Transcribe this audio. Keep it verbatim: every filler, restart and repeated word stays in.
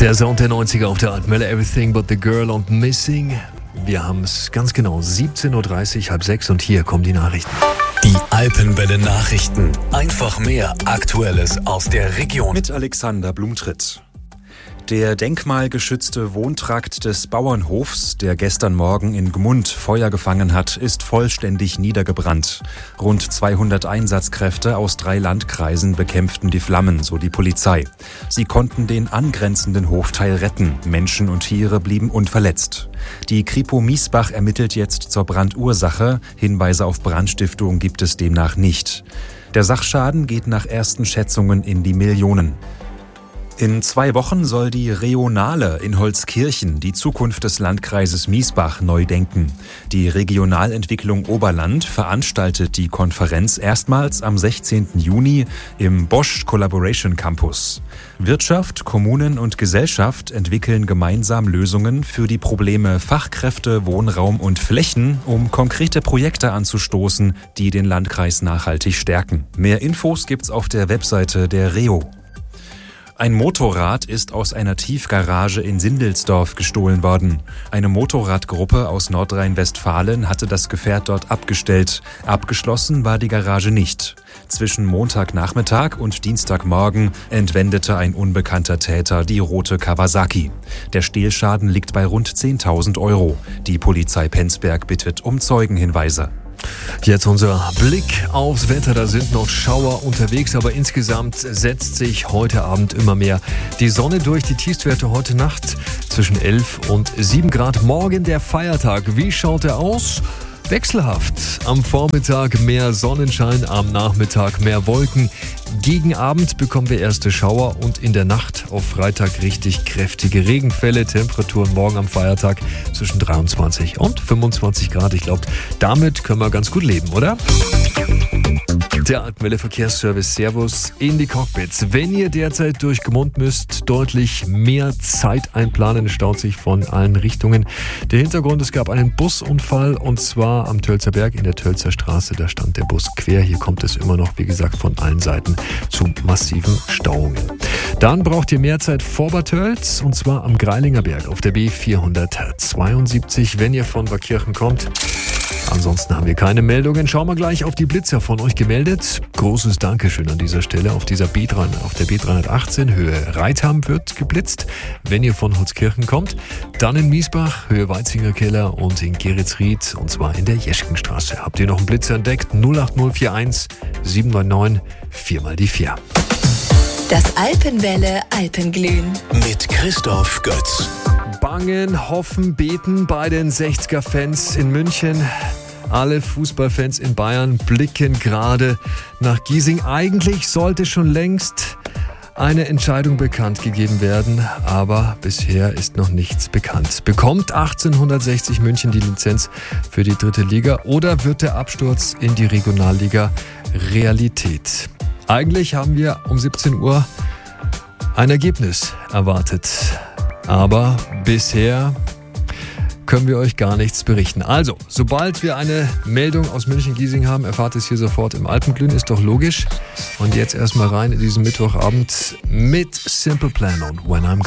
Der Sound der neunziger auf der Altmelle, Everything but the Girl und Missing. Wir haben es ganz genau, siebzehn Uhr dreißig, halb sechs und hier kommen die Nachrichten. Die Alpenwelle Nachrichten. Einfach mehr Aktuelles aus der Region. Mit Alexander Blumtritt. Der denkmalgeschützte Wohntrakt des Bauernhofs, der gestern Morgen in Gmund Feuer gefangen hat, ist vollständig niedergebrannt. Rund zweihundert Einsatzkräfte aus drei Landkreisen bekämpften die Flammen, so die Polizei. Sie konnten den angrenzenden Hofteil retten. Menschen und Tiere blieben unverletzt. Die Kripo Miesbach ermittelt jetzt zur Brandursache. Hinweise auf Brandstiftung gibt es demnach nicht. Der Sachschaden geht nach ersten Schätzungen in die Millionen. In zwei Wochen soll die Regionale in Holzkirchen die Zukunft des Landkreises Miesbach neu denken. Die Regionalentwicklung Oberland veranstaltet die Konferenz erstmals am sechzehnten Juni im Bosch Collaboration Campus. Wirtschaft, Kommunen und Gesellschaft entwickeln gemeinsam Lösungen für die Probleme Fachkräfte, Wohnraum und Flächen, um konkrete Projekte anzustoßen, die den Landkreis nachhaltig stärken. Mehr Infos gibt's auf der Webseite der Reo. Ein Motorrad ist aus einer Tiefgarage in Sindelsdorf gestohlen worden. Eine Motorradgruppe aus Nordrhein-Westfalen hatte das Gefährt dort abgestellt. Abgeschlossen war die Garage nicht. Zwischen Montagnachmittag und Dienstagmorgen entwendete ein unbekannter Täter die rote Kawasaki. Der Stehlschaden liegt bei rund zehntausend Euro. Die Polizei Penzberg bittet um Zeugenhinweise. Jetzt unser Blick aufs Wetter. Da sind noch Schauer unterwegs, aber insgesamt setzt sich heute Abend immer mehr die Sonne durch. Die Tiefstwerte heute Nacht zwischen elf und sieben Grad. Morgen der Feiertag. Wie schaut er aus? Wechselhaft. Am Vormittag mehr Sonnenschein, am Nachmittag mehr Wolken. Gegen Abend bekommen wir erste Schauer und in der Nacht auf Freitag richtig kräftige Regenfälle. Temperaturen morgen am Feiertag zwischen dreiundzwanzig und fünfundzwanzig Grad. Ich glaube, damit können wir ganz gut leben, oder? Der Altmelle Verkehrsservice, Servus in die Cockpits. Wenn ihr derzeit durch Gmund müsst, deutlich mehr Zeit einplanen, staut sich von allen Richtungen. Der Hintergrund, es gab einen Busunfall und zwar am Tölzer Berg in der Tölzer Straße. Da stand der Bus quer. Hier kommt es immer noch, wie gesagt, von allen Seiten zu massiven Stauungen. Dann braucht ihr mehr Zeit vor Bad Tölz und zwar am Greilinger Berg auf der B vierhundertzweiundsiebzig, wenn ihr von Waakirchen kommt. Ansonsten haben wir keine Meldungen. Schauen wir gleich auf die Blitzer von euch gemeldet. Großes Dankeschön an dieser Stelle. Auf dieser B drei, auf der B dreihundertachtzehn Höhe Reitham wird geblitzt, wenn ihr von Holzkirchen kommt. Dann in Miesbach, Höhe Weitzinger Keller und in Geretsried und zwar in der Jeschkenstraße. Habt ihr noch einen Blitzer entdeckt? null acht null vier eins sieben neun neun vier mal die vier. Das Alpenwelle Alpenglühen. Mit Christoph Götz. Bangen, hoffen, beten bei den sechziger-Fans in München. Alle Fußballfans in Bayern blicken gerade nach Giesing. Eigentlich sollte schon längst eine Entscheidung bekannt gegeben werden, aber bisher ist noch nichts bekannt. Bekommt achtzehnhundertsechzig München die Lizenz für die dritte Liga oder wird der Absturz in die Regionalliga Realität? Eigentlich haben wir um siebzehn Uhr ein Ergebnis erwartet. Aber bisher können wir euch gar nichts berichten. Also, sobald wir eine Meldung aus München-Giesing haben, erfahrt es hier sofort im Alpenglühen, ist doch logisch. Und jetzt erstmal rein in diesen Mittwochabend mit Simple Plan und When I'm